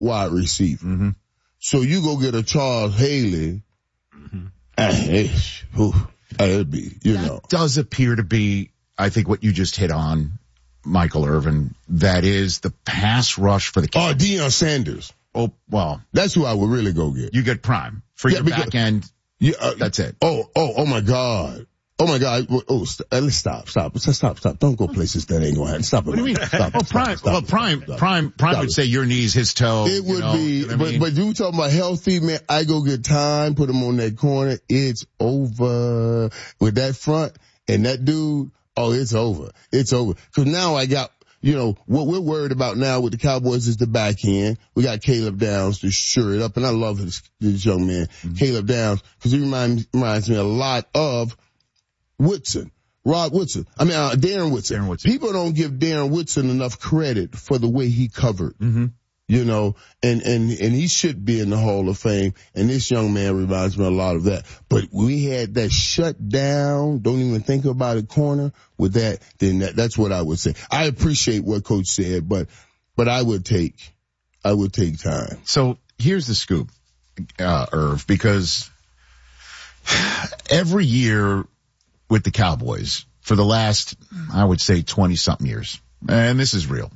wide receiver. Mm-hmm. So you go get a Charles Haley. Mm-hmm. It'd be, That does appear to be, I think, what you just hit on, Michael Irvin. That is the pass rush for the Cowboys. Deion Sanders. Oh, well. That's who I would really go get. You get Prime for your back end. Yeah, that's it. Oh my God. Oh my God. Let's stop. Don't go places that ain't gonna happen. Stop it. What do you mean? Prime would say your knee's his toe. It would be, but you talking about healthy, man. I go get time, put him on that corner. It's over with that front and that dude. Oh, it's over. It's over. Cause now I got, what we're worried about now with the Cowboys is the back end. We got Caleb Downs to sure it up. And I love this young man, Caleb Downs, cause he reminds me a lot of Rod Woodson. Darren Woodson. People don't give Darren Woodson enough credit for the way he covered, and he should be in the Hall of Fame. And this young man reminds me a lot of that. But we had that shut down, don't even think about it corner with that, then that's what I would say. I appreciate what Coach said, but I would take time. So here's the scoop, Irv, because every year with the Cowboys for the last, I would say 20 something years. And this is real.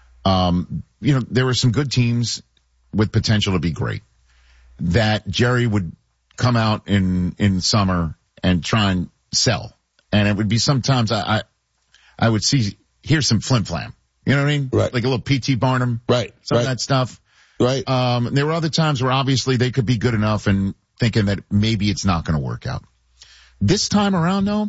There were some good teams with potential to be great that Jerry would come out in summer and try and sell. And it would be sometimes I would hear some flim flam. You know what I mean? Right. Like a little P.T. Barnum. Right. Some of that stuff. Right. There were other times where obviously they could be good enough and thinking that maybe it's not going to work out. This time around, though,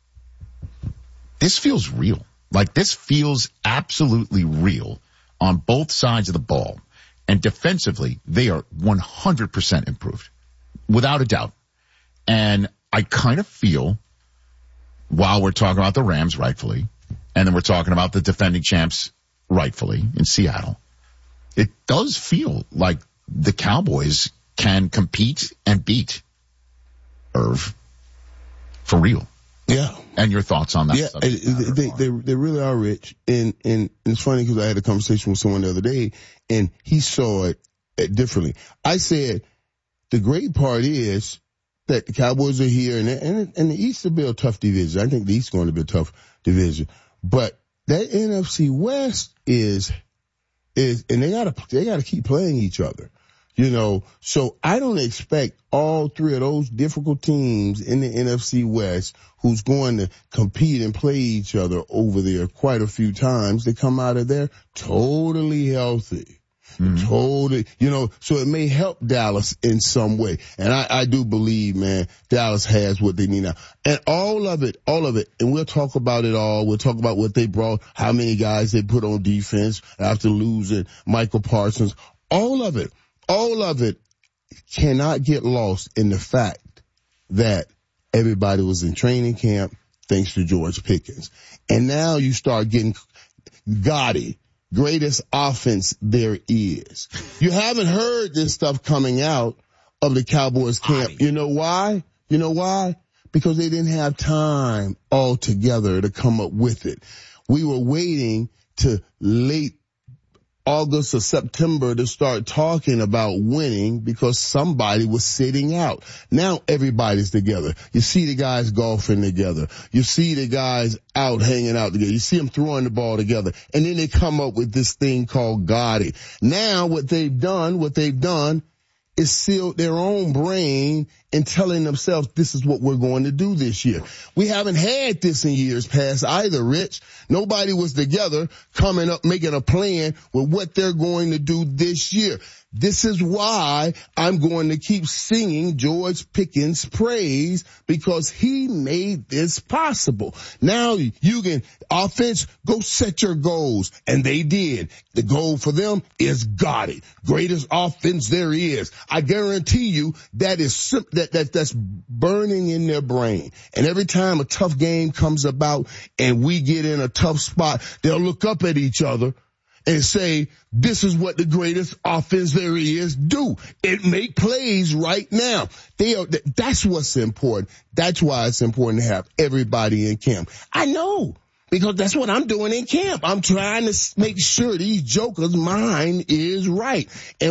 this feels real. Like, this feels absolutely real on both sides of the ball. And defensively, they are 100% improved, without a doubt. And I kind of feel, while we're talking about the Rams rightfully, and then we're talking about the defending champs rightfully in Seattle, it does feel like the Cowboys can compete and beat Irv. For real. Yeah. And your thoughts on that? Yeah, they really are rich. And it's funny because I had a conversation with someone the other day and he saw it differently. I said, the great part is that the Cowboys are here and the East will be a tough division. I think the East is going to be a tough division. But that NFC West is, and they gotta keep playing each other. So I don't expect all three of those difficult teams in the NFC West who's going to compete and play each other over there quite a few times. They come out of there totally healthy. Totally, so it may help Dallas in some way. And I do believe, man, Dallas has what they need now. And all of it, and we'll talk about it all. We'll talk about what they brought, how many guys they put on defense after losing Michael Parsons. All of it cannot get lost in the fact that everybody was in training camp thanks to George Pickens. And now you start getting Gotti, greatest offense there is. You haven't heard this stuff coming out of the Cowboys camp. You know why? Because they didn't have time altogether to come up with it. We were waiting to late August or September to start talking about winning because somebody was sitting out. Now everybody's together. You see the guys golfing together. You see the guys out hanging out together. You see them throwing the ball together. And then they come up with this thing called Gotti. Now what they've done is sealed their own brain and telling themselves this is what we're going to do this year. We haven't had this in years past either, Rich. Nobody was together coming up, making a plan with what they're going to do this year. This is why I'm going to keep singing George Pickens' praise because he made this possible. Now you can, offense, go set your goals. And they did. The goal for them is Gotti. Greatest offense there is. I guarantee you that is that's burning in their brain. And every time a tough game comes about and we get in a tough spot, they'll look up at each other and say, this is what the greatest offense there is do. It make plays right now. That's what's important. That's why it's important to have everybody in camp. I know Because that's what I'm doing in camp. I'm trying to make sure these jokers' mind is right. And